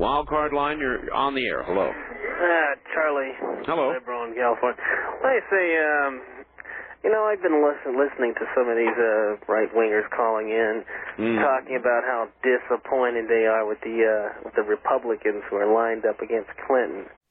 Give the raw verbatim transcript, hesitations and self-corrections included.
Wild Card Line, you're on the air. Hello. Uh, Charlie. Hello. Liberal in California. I say, um, you know, I've been listen, listening to some of these uh, right-wingers calling in, mm. talking about how disappointed they are with the uh, with the Republicans who are lined up against Clinton.